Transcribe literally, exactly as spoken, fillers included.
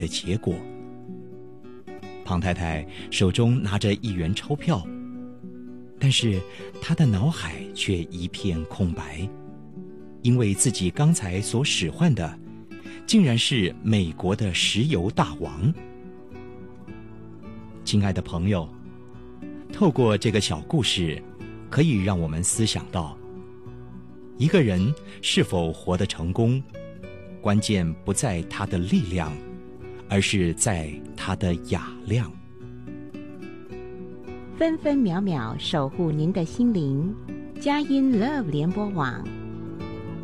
的结果。胖太太手中拿着一元钞票，但是她的脑海却一片空白，因为自己刚才所使唤的竟然是美国的石油大王。亲爱的朋友，透过这个小故事，可以让我们思想到，一个人是否活得成功，关键不在他的力量，而是在他的雅量。 分分秒秒守护您的心灵，佳音 Love 联播网。